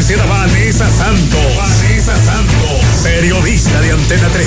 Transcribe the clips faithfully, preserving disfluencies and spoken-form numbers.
licenciada Vanessa Santos. Vanessa Santos, periodista de Antena tres.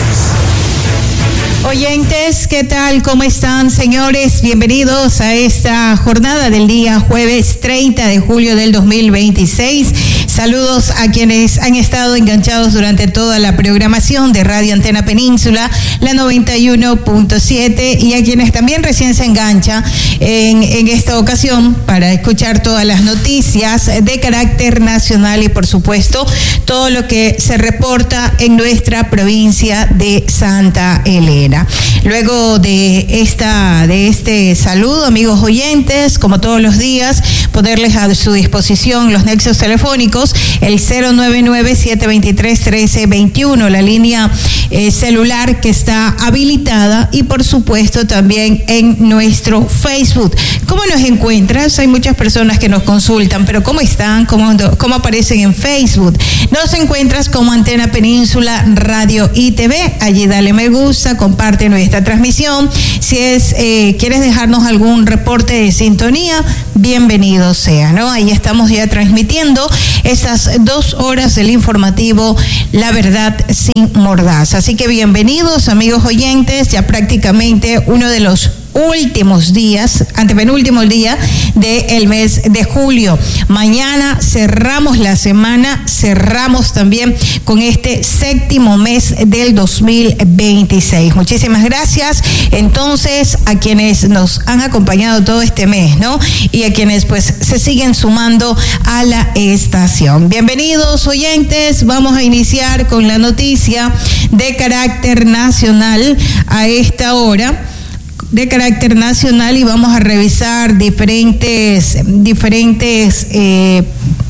Oyentes, ¿qué tal? ¿Cómo están, señores? Bienvenidos a esta jornada del día jueves treinta de julio del dos mil veintiséis. Saludos a quienes han estado enganchados durante toda la programación de Radio Antena Península, la noventa y uno punto siete, y a quienes también recién se enganchan en, en esta ocasión para escuchar todas las noticias de carácter nacional y, por supuesto, todo lo que se reporta en nuestra provincia de Santa Elena. Luego de esta de este saludo, amigos oyentes, como todos los días, ponerles a su disposición los nexos telefónicos, el cero nueve nueve, siete dos tres, uno tres dos uno, la línea eh, celular que está habilitada, y por supuesto también en nuestro Facebook. ¿Cómo nos encuentras? Hay muchas personas que nos consultan, pero ¿cómo están? ¿Cómo, cómo aparecen en Facebook? Nos encuentras como Antena Península Radio y T V. Allí dale me gusta, comparte nuestra transmisión. Si es eh, quieres dejarnos algún reporte de sintonía, bienvenido sea, ¿no? Ahí estamos ya transmitiendo estas dos horas del informativo La Verdad Sin Mordaza. Así que bienvenidos, amigos oyentes, ya prácticamente uno de los últimos días, antepenúltimo día del mes de julio. Mañana cerramos la semana, cerramos también con este séptimo mes del dos mil veintiséis. Muchísimas gracias entonces a quienes nos han acompañado todo este mes, ¿no? Y a quienes pues se siguen sumando a la estación. Bienvenidos, oyentes, vamos a iniciar con la noticia de carácter nacional a esta hora. de carácter nacional, y vamos a revisar diferentes, diferentes eh,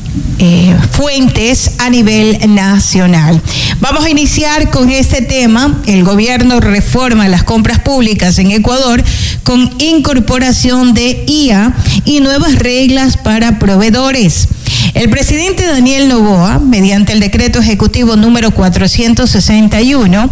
eh, fuentes a nivel nacional. Vamos a iniciar con este tema. El gobierno reforma las compras públicas en Ecuador con incorporación de I A y nuevas reglas para proveedores. El presidente Daniel Noboa, mediante el decreto ejecutivo número cuatrocientos sesenta y uno,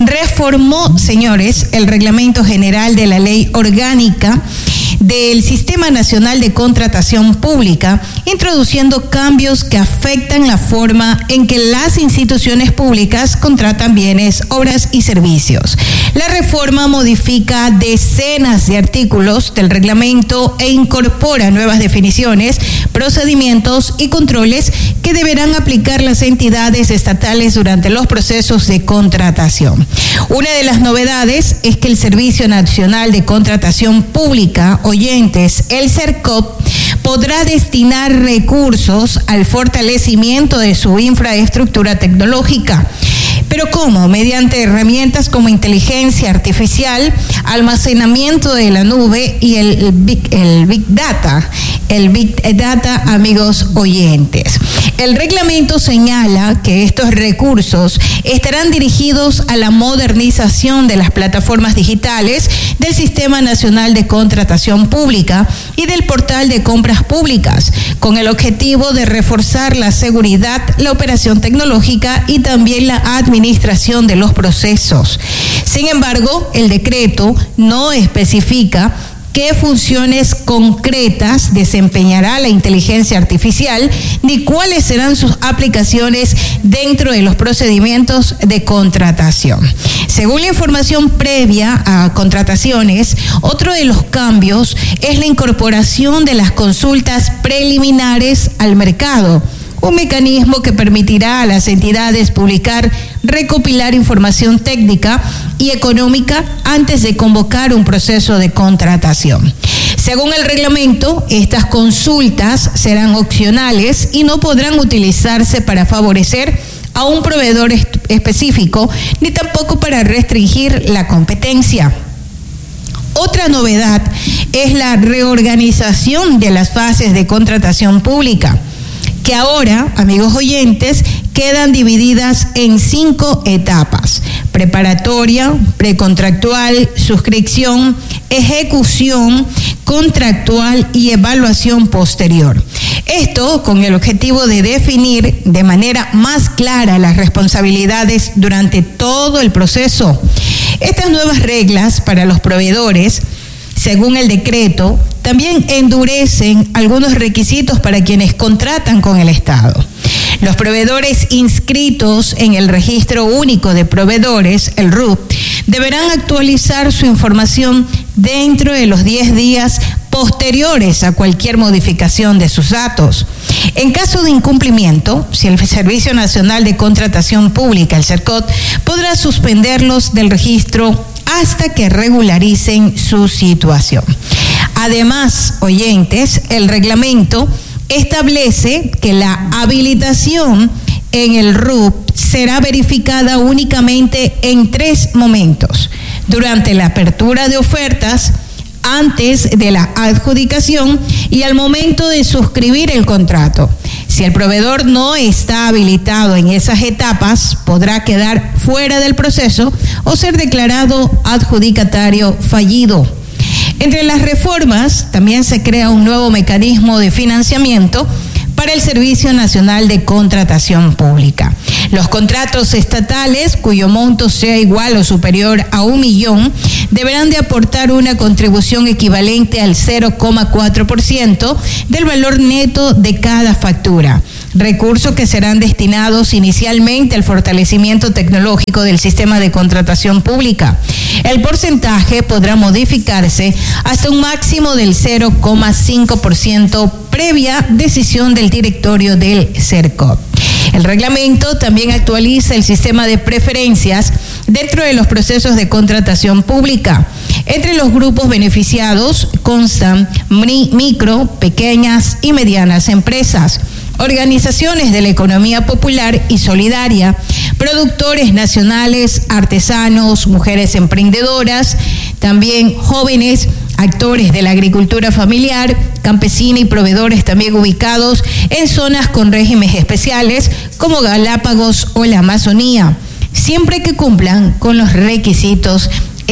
reformó, señores, el reglamento general de la ley orgánica del Sistema Nacional de Contratación Pública, introduciendo cambios que afectan la forma en que las instituciones públicas contratan bienes, obras y servicios. La reforma modifica decenas de artículos del reglamento e incorpora nuevas definiciones, procedimientos y controles que deberán aplicar las entidades estatales durante los procesos de contratación. Una de las novedades es que el Servicio Nacional de Contratación Pública, oyentes, el SERCOP, podrá destinar recursos al fortalecimiento de su infraestructura tecnológica. ¿Pero cómo? Mediante herramientas como inteligencia artificial, almacenamiento de la nube y el Big, el Big Data. El Big Data, amigos oyentes. El reglamento señala que estos recursos estarán dirigidos a la modernización de las plataformas digitales del Sistema Nacional de Contratación Pública y del portal de compras públicas, con el objetivo de reforzar la seguridad, la operación tecnológica y también la administración de los procesos. Sin embargo, el decreto no especifica qué funciones concretas desempeñará la inteligencia artificial, ni cuáles serán sus aplicaciones dentro de los procedimientos de contratación. Según la información previa a contrataciones, otro de los cambios es la incorporación de las consultas preliminares al mercado, un mecanismo que permitirá a las entidades publicar, recopilar información técnica y económica antes de convocar un proceso de contratación. Según el reglamento, estas consultas serán opcionales y no podrán utilizarse para favorecer a un proveedor específico, ni tampoco para restringir la competencia. Otra novedad es la reorganización de las fases de contratación pública, que ahora, amigos oyentes, quedan divididas en cinco etapas: preparatoria, precontractual, suscripción, ejecución, contractual y evaluación posterior. Esto con el objetivo de definir de manera más clara las responsabilidades durante todo el proceso. Estas nuevas reglas para los proveedores, según el decreto, también endurecen algunos requisitos para quienes contratan con el Estado. Los proveedores inscritos en el Registro Único de Proveedores, el R U P, deberán actualizar su información dentro de los diez días posteriores a cualquier modificación de sus datos. En caso de incumplimiento, si el Servicio Nacional de Contratación Pública, el SERCOT, podrá suspenderlos del registro hasta que regularicen su situación. Además, oyentes, el reglamento establece que la habilitación en el R U P será verificada únicamente en tres momentos: durante la apertura de ofertas, antes de la adjudicación y al momento de suscribir el contrato. Si el proveedor no está habilitado en esas etapas, podrá quedar fuera del proceso o ser declarado adjudicatario fallido. Entre las reformas, también se crea un nuevo mecanismo de financiamiento para el Servicio Nacional de Contratación Pública. Los contratos estatales, cuyo monto sea igual o superior a un millón, deberán de aportar una contribución equivalente al cero coma cuatro por ciento del valor neto de cada factura. Recursos que serán destinados inicialmente al fortalecimiento tecnológico del sistema de contratación pública. El porcentaje podrá modificarse hasta un máximo del cero coma cinco por ciento previa decisión del directorio del SERCOT. El reglamento también actualiza el sistema de preferencias dentro de los procesos de contratación pública. Entre los grupos beneficiados constan micro, pequeñas y medianas empresas, organizaciones de la economía popular y solidaria, productores nacionales, artesanos, mujeres emprendedoras, también jóvenes, actores de la agricultura familiar, campesina y proveedores también ubicados en zonas con regímenes especiales como Galápagos o la Amazonía, siempre que cumplan con los requisitos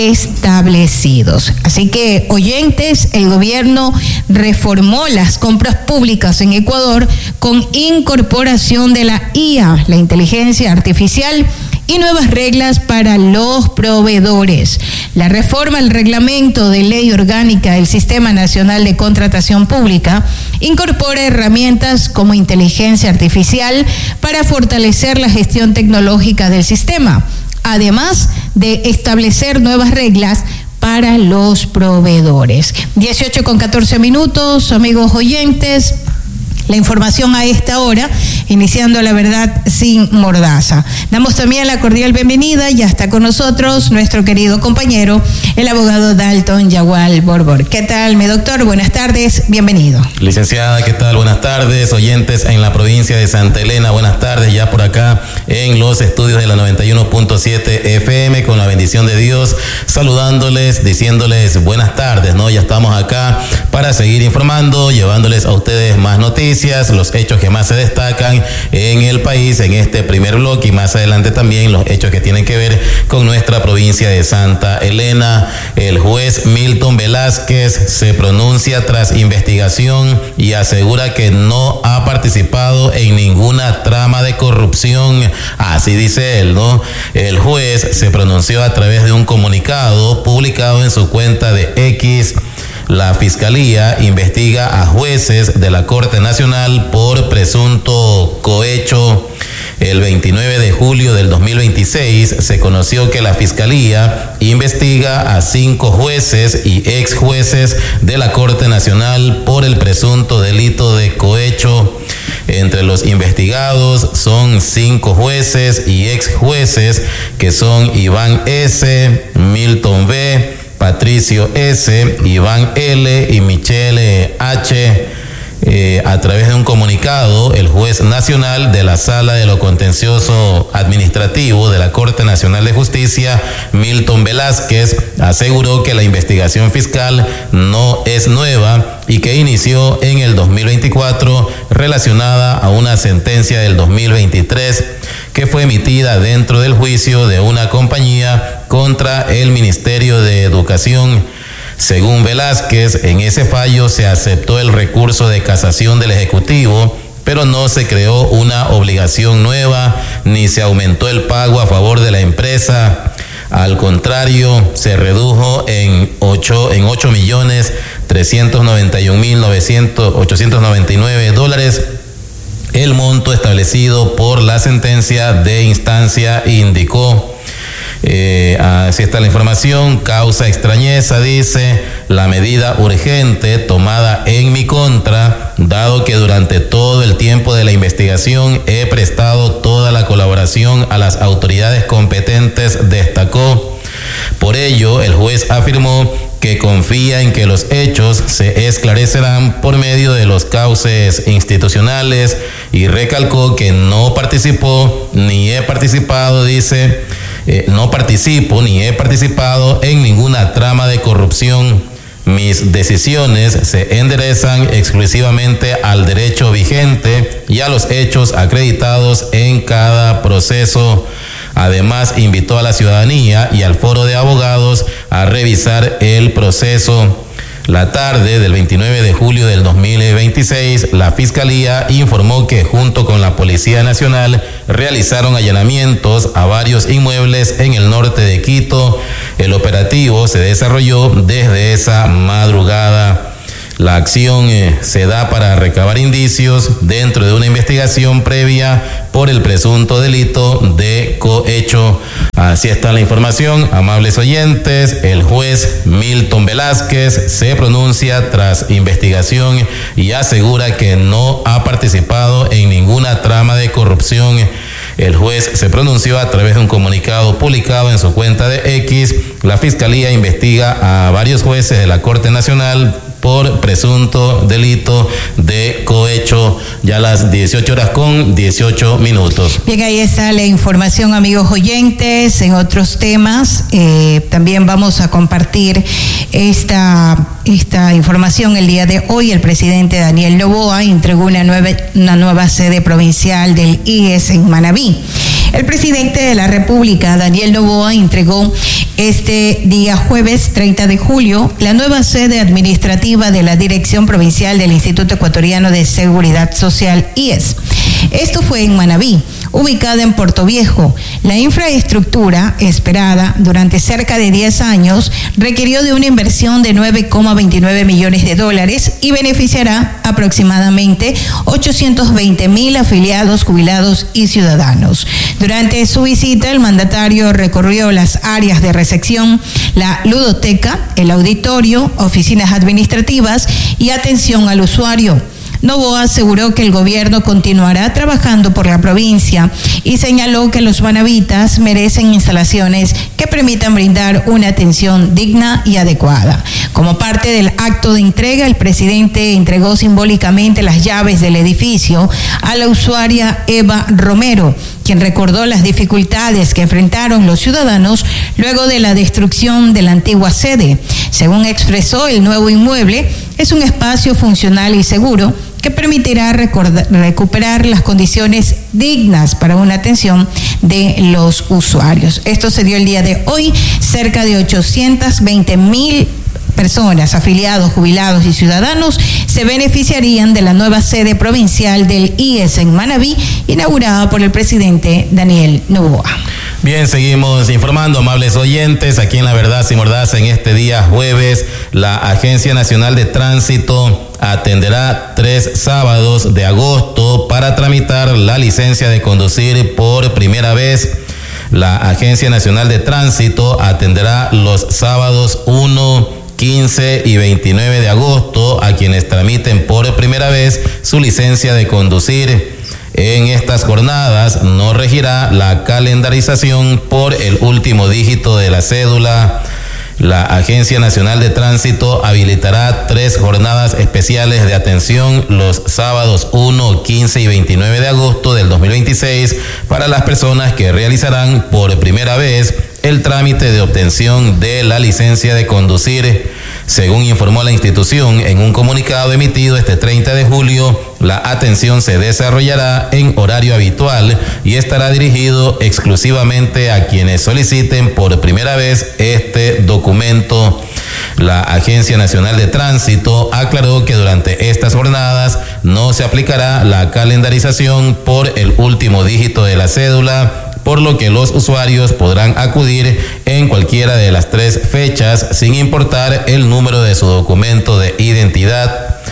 establecidos. Así que, oyentes, el gobierno reformó las compras públicas en Ecuador con incorporación de la I A, la inteligencia artificial, y nuevas reglas para los proveedores. La reforma al reglamento de ley orgánica del Sistema Nacional de Contratación Pública incorpora herramientas como inteligencia artificial para fortalecer la gestión tecnológica del sistema, además de establecer nuevas reglas para los proveedores. dieciocho con catorce minutos, amigos oyentes. La información a esta hora, iniciando La Verdad Sin Mordaza. Damos también la cordial bienvenida, ya está con nosotros nuestro querido compañero, el abogado Dalton Yagual Borbor. ¿Qué tal, mi doctor? Buenas tardes, bienvenido. Licenciada, ¿qué tal? Buenas tardes, oyentes en la provincia de Santa Elena, buenas tardes, ya por acá en los estudios de la noventa y uno punto siete F M, con la bendición de Dios, saludándoles, diciéndoles buenas tardes, ¿no? Ya estamos acá para seguir informando, llevándoles a ustedes más noticias, los hechos que más se destacan en el país en este primer bloque, y más adelante también los hechos que tienen que ver con nuestra provincia de Santa Elena. El juez Milton Velázquez se pronuncia tras investigación y asegura que no ha participado en ninguna trama de corrupción, así dice él, ¿no? El juez se pronunció a través de un comunicado publicado en su cuenta de X. La Fiscalía investiga a jueces de la Corte Nacional por presunto cohecho. El veintinueve de julio del dos mil veintiséis se conoció que la Fiscalía investiga a cinco jueces y ex jueces de la Corte Nacional por el presunto delito de cohecho. Entre los investigados son cinco jueces y ex jueces que son Iván S., Milton B., Patricio S., Iván L. y Michelle H. Eh, a través de un comunicado, el juez nacional de la Sala de lo Contencioso Administrativo de la Corte Nacional de Justicia, Milton Velázquez, aseguró que la investigación fiscal no es nueva y que inició en el dos mil veinticuatro relacionada a una sentencia del dos mil veintitrés que fue emitida dentro del juicio de una compañía contra el Ministerio de Educación. Según Velázquez, en ese fallo se aceptó el recurso de casación del Ejecutivo, pero no se creó una obligación nueva ni se aumentó el pago a favor de la empresa. Al contrario, se redujo en ocho en ocho millones trescientos noventa y un mil ochocientos noventa y nueve dólares el monto establecido por la sentencia de instancia, indicó. Eh, así está la información. Causa extrañeza, dice, la medida urgente tomada en mi contra, dado que durante todo el tiempo de la investigación he prestado toda la colaboración a las autoridades competentes, destacó. Por ello, el juez afirmó que confía en que los hechos se esclarecerán por medio de los cauces institucionales y recalcó que no participó ni he participado, dice, eh, no participo ni he participado en ninguna trama de corrupción. Mis decisiones se enderezan exclusivamente al derecho vigente y a los hechos acreditados en cada proceso. Además, invitó a la ciudadanía y al foro de abogados a revisar el proceso. La tarde del veintinueve de julio del dos mil veintiséis, la Fiscalía informó que junto con la Policía Nacional realizaron allanamientos a varios inmuebles en el norte de Quito. El operativo se desarrolló desde esa madrugada. La acción eh, se da para recabar indicios dentro de una investigación previa por el presunto delito de cohecho. Así está la información, amables oyentes. El juez Milton Velázquez se pronuncia tras investigación y asegura que no ha participado en ninguna trama de corrupción. El juez se pronunció a través de un comunicado publicado en su cuenta de X. La Fiscalía investiga a varios jueces de la Corte Nacional por presunto delito de cohecho. Ya a las dieciocho horas con dieciocho minutos. Bien, ahí está la información, amigos oyentes. En otros temas, eh, también vamos a compartir esta, esta información el día de hoy. El presidente Daniel Noboa entregó una nueva, una nueva sede provincial del I E S en Manabí. El presidente de la República, Daniel Noboa, entregó este día jueves treinta de julio la nueva sede administrativa de la Dirección Provincial del Instituto Ecuatoriano de Seguridad Social, I E S. Esto fue en Manabí, ubicada en Puerto Viejo. La infraestructura esperada durante cerca de diez años requirió de una inversión de nueve coma veintinueve millones de dólares y beneficiará aproximadamente ochocientos veinte mil afiliados, jubilados y ciudadanos. Durante su visita, el mandatario recorrió las áreas de recepción, la ludoteca, el auditorio, oficinas administrativas y atención al usuario. Noboa aseguró que el gobierno continuará trabajando por la provincia y señaló que los manavitas merecen instalaciones que permitan brindar una atención digna y adecuada. Como parte del acto de entrega, el presidente entregó simbólicamente las llaves del edificio a la usuaria Eva Romero, quien recordó las dificultades que enfrentaron los ciudadanos luego de la destrucción de la antigua sede. Según expresó, el nuevo inmueble es un espacio funcional y seguro que permitirá recordar, recuperar las condiciones dignas para una atención de los usuarios. Esto se dio el día de hoy. Cerca de ochocientos veinte mil personas, afiliados, jubilados y ciudadanos se beneficiarían de la nueva sede provincial del I E S en Manabí, inaugurada por el presidente Daniel Noboa. Bien, seguimos informando, amables oyentes, aquí en La Verdad Sin Mordaza. En este día jueves, la Agencia Nacional de Tránsito atenderá tres sábados de agosto para tramitar la licencia de conducir por primera vez. La Agencia Nacional de Tránsito atenderá los sábados uno, quince y veintinueve de agosto a quienes tramiten por primera vez su licencia de conducir. En estas jornadas no regirá la calendarización por el último dígito de la cédula. La Agencia Nacional de Tránsito habilitará tres jornadas especiales de atención los sábados uno, quince y veintinueve de agosto del dos mil veintiséis para las personas que realizarán por primera vez el trámite de obtención de la licencia de conducir. Según informó la institución en un comunicado emitido este treinta de julio, la atención se desarrollará en horario habitual y estará dirigido exclusivamente a quienes soliciten por primera vez este documento. La Agencia Nacional de Tránsito aclaró que durante estas jornadas no se aplicará la calendarización por el último dígito de la cédula, por lo que los usuarios podrán acudir en cualquiera de las tres fechas sin importar el número de su documento de identidad.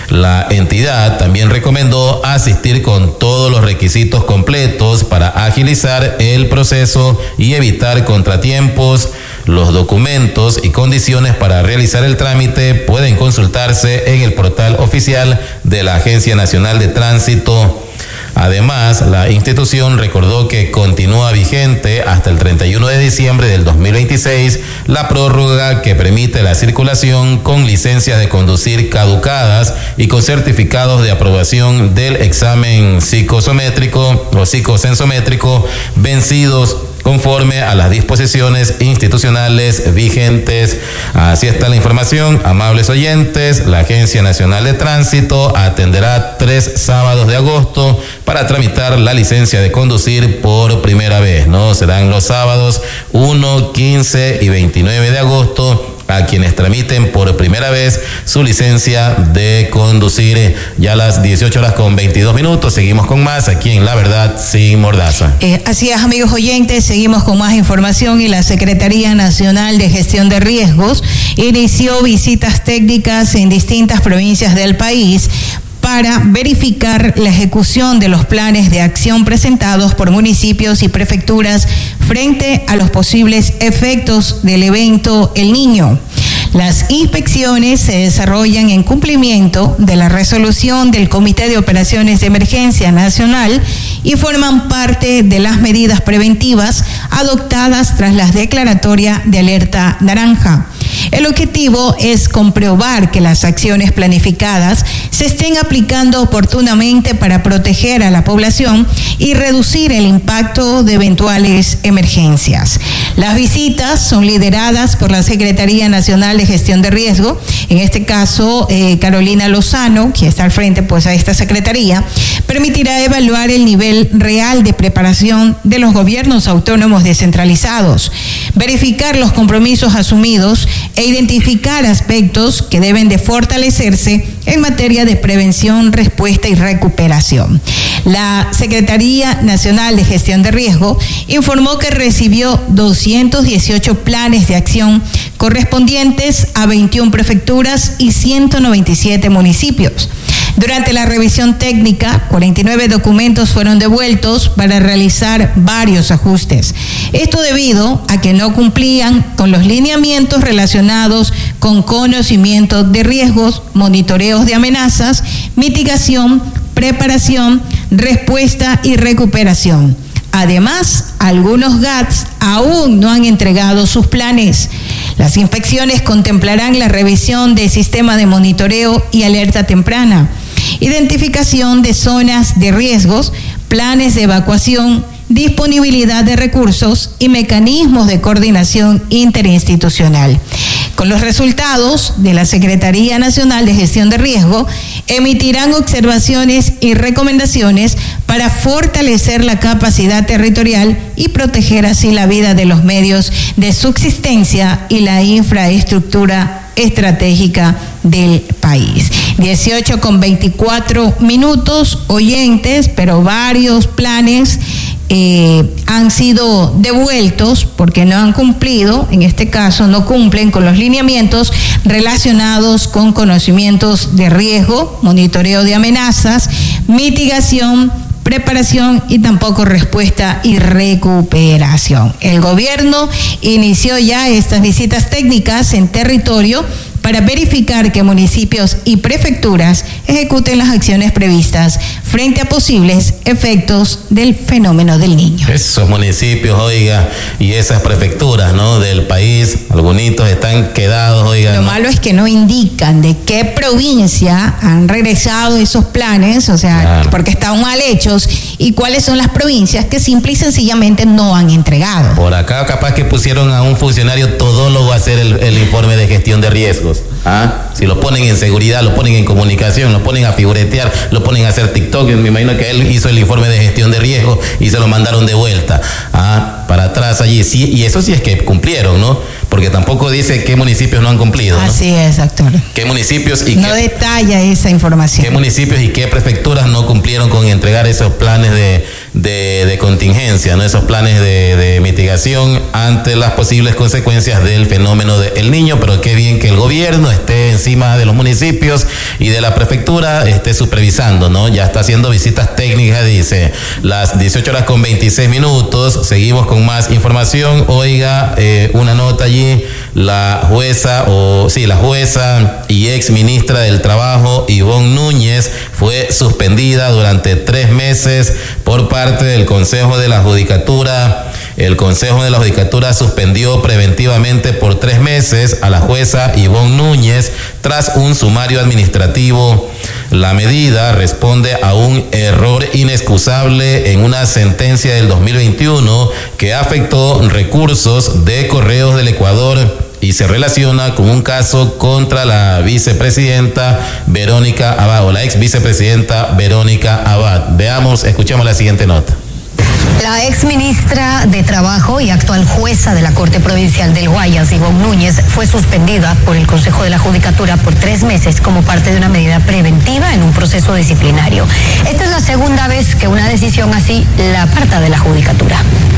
La entidad también recomendó asistir con todos los requisitos completos para agilizar el proceso y evitar contratiempos. Los documentos y condiciones para realizar el trámite pueden consultarse en el portal oficial de la Agencia Nacional de Tránsito. Además, la institución recordó que continúa vigente hasta el treinta y uno de diciembre del dos mil veintiséis la prórroga que permite la circulación con licencias de conducir caducadas y con certificados de aprobación del examen psicosométrico o psicosensométrico vencidos conforme a las disposiciones institucionales vigentes. Así está la información, amables oyentes. La Agencia Nacional de Tránsito atenderá tres sábados de agosto para tramitar la licencia de conducir por primera vez, ¿no? Serán los sábados uno, quince y veintinueve de agosto a quienes tramiten por primera vez su licencia de conducir. Ya a las dieciocho horas con veintidós minutos, seguimos con más aquí en La Verdad Sin Mordaza. Eh, así es, amigos oyentes, seguimos con más información y la Secretaría Nacional de Gestión de Riesgos inició visitas técnicas en distintas provincias del país para verificar la ejecución de los planes de acción presentados por municipios y prefecturas frente a los posibles efectos del evento El Niño. Las inspecciones se desarrollan en cumplimiento de la resolución del Comité de Operaciones de Emergencia Nacional y forman parte de las medidas preventivas adoptadas tras la declaratoria de alerta naranja. El objetivo es comprobar que las acciones planificadas se estén aplicando oportunamente para proteger a la población y reducir el impacto de eventuales emergencias. Las visitas son lideradas por la Secretaría Nacional de Gestión de Riesgo, en este caso eh, Carolina Lozano, que está al frente pues a esta secretaría, permitirá evaluar el nivel real de preparación de los gobiernos autónomos descentralizados, verificar los compromisos asumidos e identificar aspectos que deben de fortalecerse en materia de prevención, respuesta y recuperación. La Secretaría Nacional de Gestión de Riesgo informó que recibió doscientos dieciocho planes de acción correspondientes a veintiuna prefecturas y ciento noventa y siete municipios. Durante la revisión técnica, cuarenta y nueve documentos fueron devueltos para realizar varios ajustes. Esto debido a que no cumplían con los lineamientos relacionados con conocimiento de riesgos, monitoreos de amenazas, mitigación, preparación, respuesta y recuperación. Además, algunos G A Ts aún no han entregado sus planes. Las inspecciones contemplarán la revisión del sistema de monitoreo y alerta temprana, identificación de zonas de riesgos, planes de evacuación, disponibilidad de recursos y mecanismos de coordinación interinstitucional. Con los resultados de la Secretaría Nacional de Gestión de Riesgo, emitirán observaciones y recomendaciones para fortalecer la capacidad territorial y proteger así la vida de los medios de subsistencia y la infraestructura estratégica del país. dieciocho con veinticuatro minutos, oyentes, pero varios planes Eh, han sido devueltos porque no han cumplido, en este caso no cumplen con los lineamientos relacionados con conocimientos de riesgo, monitoreo de amenazas, mitigación, preparación y tampoco respuesta y recuperación. El gobierno inició ya estas visitas técnicas en territorio para verificar que municipios y prefecturas ejecuten las acciones previstas frente a posibles efectos del fenómeno del Niño. Esos municipios, oiga, y esas prefecturas, ¿no?, del país, algunos están quedados, oiga. Lo ¿no? malo es que no indican de qué provincia han regresado esos planes, o sea, claro, porque están mal hechos, y cuáles son las provincias que simple y sencillamente no han entregado. Por acá capaz que pusieron a un funcionario todólogo a hacer el, el informe de gestión de riesgos. ¿Ah? Si lo ponen en seguridad, lo ponen en comunicación, lo ponen a figuretear, lo ponen a hacer TikTok, me imagino que él hizo el informe de gestión de riesgo y se lo mandaron de vuelta, ¿ah?, para atrás allí. Sí, y eso sí es que cumplieron, ¿no? Porque tampoco dice qué municipios no han cumplido, ¿no? Así es, doctor. ¿Qué municipios y no qué, detalla esa información? ¿Qué municipios y qué prefecturas no cumplieron con entregar esos planes de, de, de contingencia, ¿no? Esos planes de, de mitigación ante las posibles consecuencias del fenómeno del Niño, pero qué bien que el gobierno esté encima de los municipios y de la prefectura esté supervisando, ¿no? Ya está haciendo visitas técnicas, dice. Las dieciocho horas con veintiséis minutos, seguimos con más información. Oiga, eh, una nota allí, la jueza, o sí, la jueza y ex ministra del Trabajo, Ivonne Núñez, fue suspendida durante tres meses por parte del Consejo de la Judicatura. El Consejo de la Judicatura suspendió preventivamente por tres meses a la jueza Ivonne Núñez tras un sumario administrativo. La medida responde a un error inexcusable en una sentencia del dos mil veintiuno que afectó recursos de Correos del Ecuador y se relaciona con un caso contra la vicepresidenta Verónica Abad, o la ex vicepresidenta Verónica Abad. Veamos, escuchemos la siguiente nota. La ex ministra de Trabajo y actual jueza de la Corte Provincial del Guayas, Ivonne Núñez, fue suspendida por el Consejo de la Judicatura por tres meses como parte de una medida preventiva en un proceso disciplinario. Esta es la segunda vez que una decisión así la aparta de la Judicatura.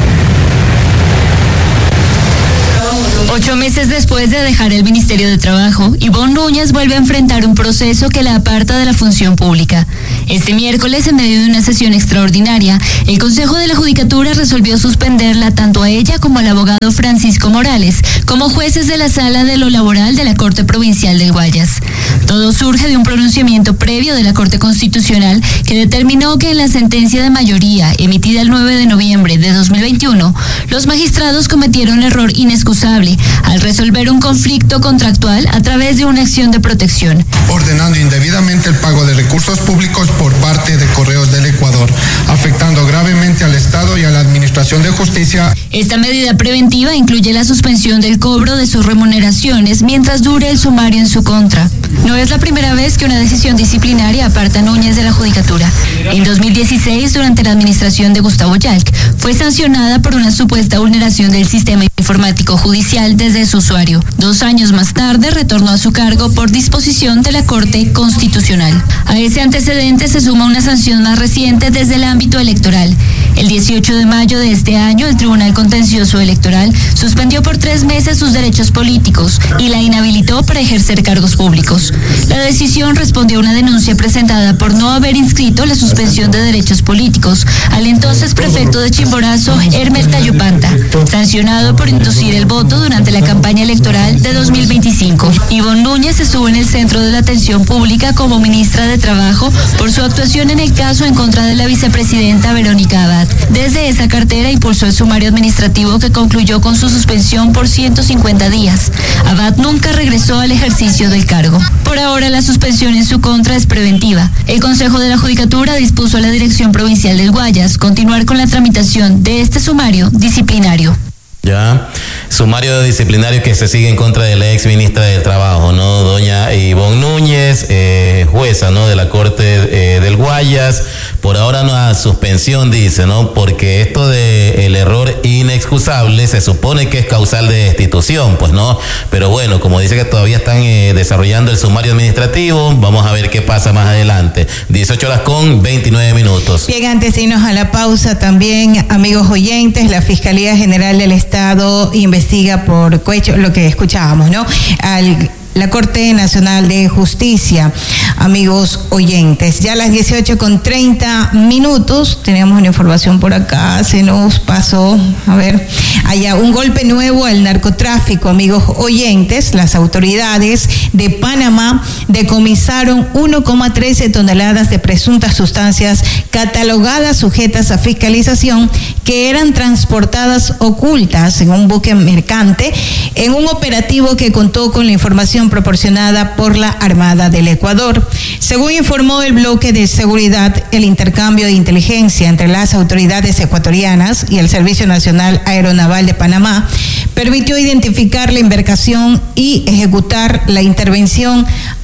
Ocho meses después de dejar el Ministerio de Trabajo, Ivonne Núñez vuelve a enfrentar un proceso que la aparta de la función pública. Este miércoles, en medio de una sesión extraordinaria, el Consejo de la Judicatura resolvió suspenderla tanto a ella como al abogado Francisco Morales, como jueces de la Sala de lo Laboral de la Corte Provincial del Guayas. Todo surge de un pronunciamiento previo de la Corte Constitucional que determinó que en la sentencia de mayoría emitida el nueve de noviembre de dos mil veintiuno, los magistrados cometieron un error inexcusable al resolver un conflicto contractual a través de una acción de protección, ordenando indebidamente el pago de recursos públicos por parte de Correos del Ecuador, afectando gravemente al Estado y a la Administración de Justicia. Esta medida preventiva incluye la suspensión del cobro de sus remuneraciones mientras dure el sumario en su contra. No es la primera vez que una decisión disciplinaria aparta a Núñez de la Judicatura. En dos mil dieciséis, durante la administración de Gustavo Yalc, fue sancionada por una supuesta vulneración del sistema informático judicial desde su usuario. Dos años más tarde retornó a su cargo por disposición de la Corte Constitucional. A ese antecedente se suma una sanción más reciente desde el ámbito electoral. El dieciocho de mayo de este año, el Tribunal Contencioso Electoral suspendió por tres meses sus derechos políticos y la inhabilitó para ejercer cargos públicos. La decisión respondió a una denuncia presentada por no haber inscrito la suspensión de derechos políticos al entonces prefecto de Chimborazo, Hermer Tayupanta, sancionado por inducir el voto durante la campaña electoral de dos mil veinticinco. Ivonne Núñez estuvo en el centro de la atención pública como ministra de Trabajo por su actuación en el caso en contra de la vicepresidenta Verónica Abad. Desde esa cartera impulsó el sumario administrativo que concluyó con su suspensión por ciento cincuenta días. Abad nunca regresó al ejercicio del cargo. Por ahora, la suspensión en su contra es preventiva. El Consejo de la Judicatura dispuso a la Dirección Provincial del Guayas continuar con la tramitación de este sumario disciplinario. Ya, sumario disciplinario que se sigue en contra de la ex ministra del Trabajo, ¿no? Doña Ivonne Núñez, eh, jueza, ¿no? De la Corte eh, del Guayas. Por ahora una suspensión, dice, ¿no? Porque esto de el error inexcusable se supone que es causal de destitución, pues, ¿no? Pero bueno, como dice que todavía están eh, desarrollando el sumario administrativo, vamos a ver qué pasa más adelante. dieciocho horas con veintinueve minutos. Bien, antes de irnos a la pausa también, amigos oyentes, la Fiscalía General del Estado investiga por cohecho, lo que escuchábamos, ¿no? Al la Corte Nacional de Justicia, amigos oyentes. Ya a las dieciocho con treinta minutos, teníamos una información por acá, se nos pasó, a ver, allá un golpe nuevo al narcotráfico, amigos oyentes. Las autoridades de Panamá decomisaron uno coma trece toneladas de presuntas sustancias catalogadas sujetas a fiscalización que eran transportadas ocultas en un buque mercante en un operativo que contó con la información proporcionada por la Armada del Ecuador. Según informó el bloque de seguridad, el intercambio de inteligencia entre las autoridades ecuatorianas y el Servicio Nacional Aeronaval de Panamá permitió identificar la embarcación y ejecutar la intervención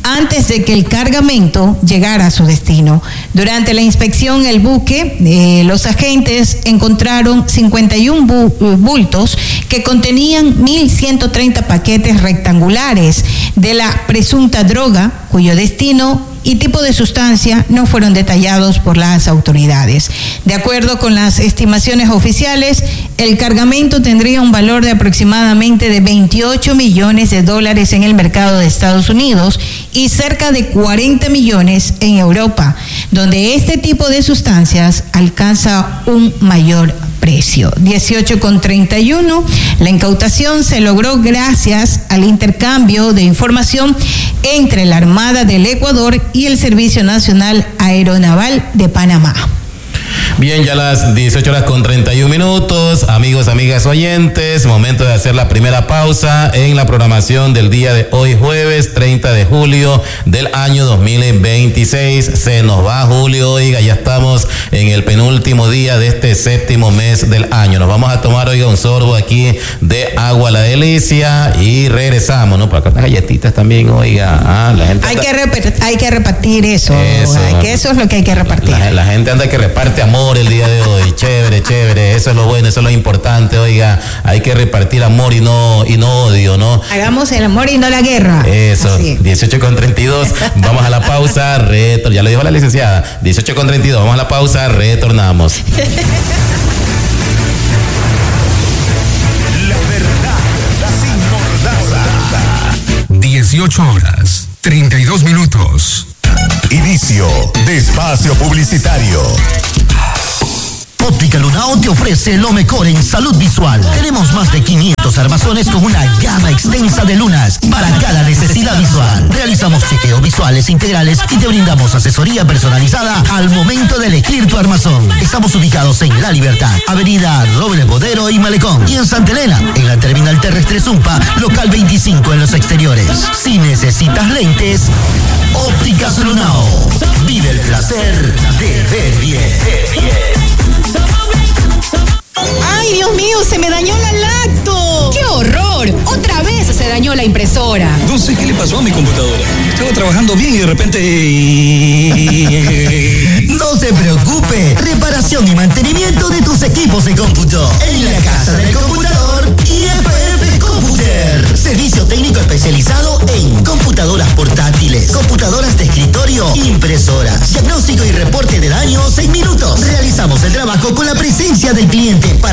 antes de que el cargamento llegara a su destino. Durante la inspección el buque, eh, los agentes encontraron cincuenta y uno bu- bultos que contenían mil ciento treinta paquetes rectangulares de la presunta droga, cuyo destino y tipo de sustancia no fueron detallados por las autoridades. De acuerdo con las estimaciones oficiales, el cargamento tendría un valor de aproximadamente de veintiocho millones de dólares en el mercado de Estados Unidos y cerca de cuarenta millones en Europa, donde este tipo de sustancias alcanza un mayor precio. dieciocho con treinta y uno, la incautación se logró gracias al intercambio de información entre la Armada del Ecuador y el Servicio Nacional Aeronaval de Panamá. Bien, ya las dieciocho horas con treinta y un minutos, amigos, amigas oyentes, momento de hacer la primera pausa en la programación del día de hoy, jueves treinta de julio del año dos mil veintiséis. Se nos va julio, oiga, ya estamos en el penúltimo día de este séptimo mes del año. Nos vamos a tomar, oiga, un sorbo aquí de agua la delicia y regresamos, ¿no? Por acá unas galletitas también, oiga. Ah, la gente hay, anda... que repetir, hay que repartir eso, eso, hay que eso es lo que hay que repartir. La, la gente anda que reparte amor el día de hoy, chévere, chévere, eso es lo bueno, eso es lo importante, oiga, hay que repartir amor y no y no odio, ¿no? Hagamos el amor y no la guerra. Eso, dieciocho con treinta y dos, vamos a la pausa, retor, ya lo dijo la licenciada, dieciocho con treinta y dos, vamos a la pausa, retornamos. La verdad, sin mordaza. dieciocho horas, treinta y dos minutos. Inicio de espacio publicitario. Óptica Lunao te ofrece lo mejor en salud visual. Tenemos más de quinientos armazones con una gama extensa de lunas para cada necesidad visual. Realizamos chequeos visuales integrales y te brindamos asesoría personalizada al momento de elegir tu armazón. Estamos ubicados en La Libertad, Avenida Robles Bodero y Malecón. Y en Santa Elena, en la terminal terrestre Zumpa, local veinticinco en los exteriores. Si necesitas lentes, Ópticas Lunao. Vive el placer de ver bien. ¡Ay, Dios mío! ¡Se me dañó la lacto! ¡Qué horror! ¡Otra vez se dañó la impresora! No sé qué le pasó a mi computadora. Estaba trabajando bien y de repente... No se preocupe. Reparación y mantenimiento de tus equipos de cómputo. En la casa del computador I F F Computer. Servicio técnico especializado en computadoras portátiles, computadoras de escritorio, impresoras. Diagnóstico y reporte de daños en minutos. Realizamos el trabajo con la presencia del cliente para